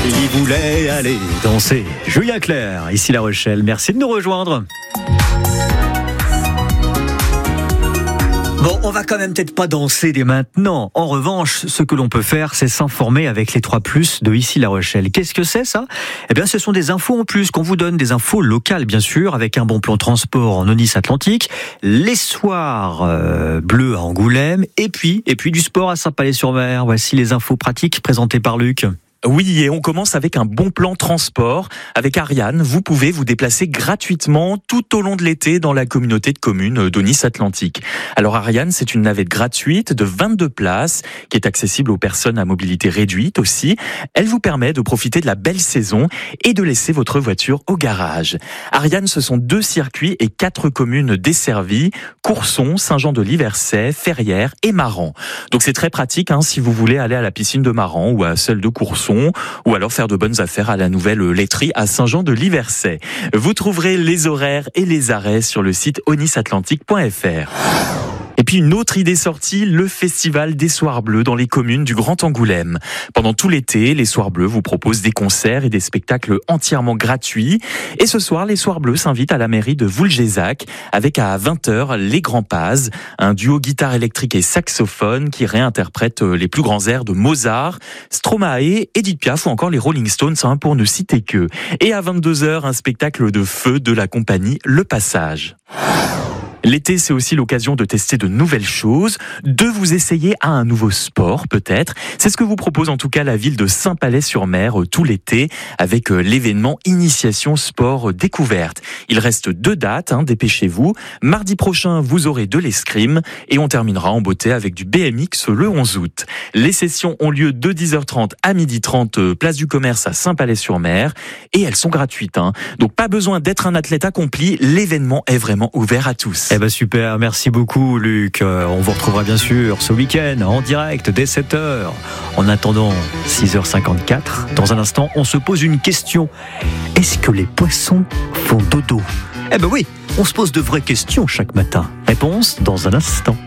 Il voulait aller danser. Julien Clerc, ici La Rochelle. Merci de nous rejoindre. Bon, on va quand même peut-être pas danser dès maintenant. En revanche, ce que l'on peut faire, c'est s'informer avec les 3+ de ici La Rochelle. Qu'est-ce que c'est ça ? Eh bien, ce sont des infos en plus qu'on vous donne, des infos locales bien sûr, avec un bon plan transport en Aunis Atlantique, les soirs bleus à Angoulême, et puis du sport à Saint-Palais-sur-Mer. Voici les infos pratiques présentées par Luc. Oui, et on commence avec un bon plan transport. Avec Ariane, vous pouvez vous déplacer gratuitement tout au long de l'été dans la communauté de communes d'Aunis Atlantique. Alors Ariane, c'est une navette gratuite de 22 places qui est accessible aux personnes à mobilité réduite aussi. Elle vous permet de profiter de la belle saison et de laisser votre voiture au garage. Ariane, ce sont 2 circuits et 4 communes desservies, Courson, Saint-Jean-de-Liversay, Ferrières et Maran. Donc c'est très pratique si vous voulez aller à la piscine de Maran ou à celle de Courson, ou alors faire de bonnes affaires à la nouvelle laiterie à Saint-Jean-de-Liversay. Vous trouverez les horaires et les arrêts sur le site onisatlantique.fr. Et puis une autre idée sortie, le festival des Soirs Bleus dans les communes du Grand Angoulême. Pendant tout l'été, les Soirs Bleus vous proposent des concerts et des spectacles entièrement gratuits. Et ce soir, les Soirs Bleus s'invitent à la mairie de Voulgesac avec à 20h les Grands Paz, un duo guitare électrique et saxophone qui réinterprète les plus grands airs de Mozart, Stromae, Edith Piaf ou encore les Rolling Stones pour ne citer que. Et à 22h, un spectacle de feu de la compagnie Le Passage. L'été, c'est aussi l'occasion de tester de nouvelles choses, de vous essayer à un nouveau sport peut-être. C'est ce que vous propose en tout cas la ville de Saint-Palais-sur-Mer tout l'été avec l'événement Initiation Sport Découverte. Il reste 2 dates, dépêchez-vous. Mardi prochain, vous aurez de l'escrime et on terminera en beauté avec du BMX le 11 août. Les sessions ont lieu de 10h30 à 12h30 place du Commerce à Saint-Palais-sur-Mer et elles sont gratuites. Donc pas besoin d'être un athlète accompli, l'événement est vraiment ouvert à tous. Eh ben super, merci beaucoup Luc. On vous retrouvera bien sûr ce week-end en direct dès 7h. En attendant 6h54, dans un instant, on se pose une question. Est-ce que les poissons font dodo ? Eh ben oui, on se pose de vraies questions chaque matin. Réponse dans un instant.